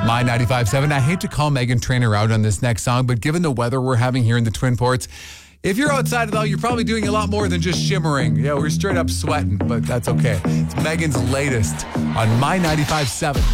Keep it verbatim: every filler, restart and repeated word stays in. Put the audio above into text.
My ninety-five point seven. I hate to call Meghan Trainor out on this next song, but given the weather we're having here in the Twin Ports, if you're outside, though, you're probably doing a lot more than just shimmering. Yeah, we're straight up sweating, but that's okay. It's Meghan's latest on My ninety-five point seven.